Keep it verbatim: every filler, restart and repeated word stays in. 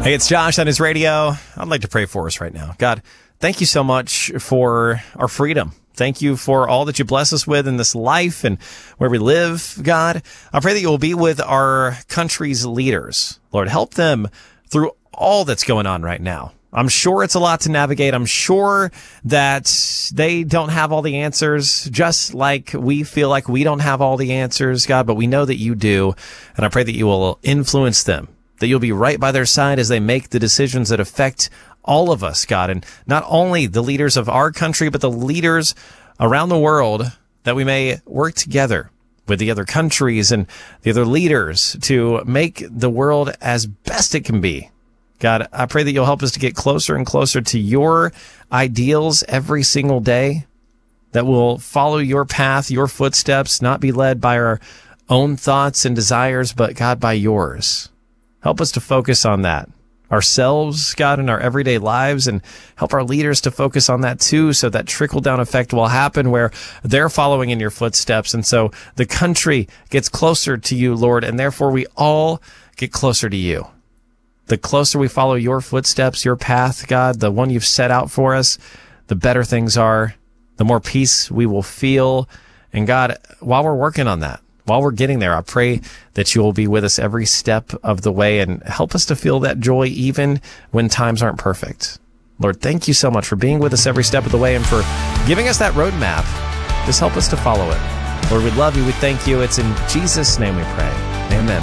Hey, it's Josh on his radio. I'd like to pray for us right now. God, thank you so much for our freedom. Thank you for all that you bless us with in this life and where we live, God. I pray that you will be with our country's leaders. Lord, help them through all that's going on right now. I'm sure it's a lot to navigate. I'm sure that they don't have all the answers, just like we feel like we don't have all the answers, God, but we know that you do. And I pray that you will influence them, that you'll be right by their side as they make the decisions that affect all of us, God, and not only the leaders of our country, but the leaders around the world, that we may work together with the other countries and the other leaders to make the world as best it can be. God, I pray that you'll help us to get closer and closer to your ideals every single day, that we'll follow your path, your footsteps, not be led by our own thoughts and desires, but God, by yours. Help us to focus on that ourselves, God, in our everyday lives, and help our leaders to focus on that too, so that trickle-down effect will happen where they're following in your footsteps. And so the country gets closer to you, Lord, and therefore we all get closer to you. The closer we follow your footsteps, your path, God, the one you've set out for us, the better things are, the more peace we will feel. And God, while we're working on that, while we're getting there, I pray that you will be with us every step of the way and help us to feel that joy even when times aren't perfect. Lord, thank you so much for being with us every step of the way and for giving us that roadmap. Just help us to follow it. Lord, we love you. We thank you. It's in Jesus' name we pray. Amen.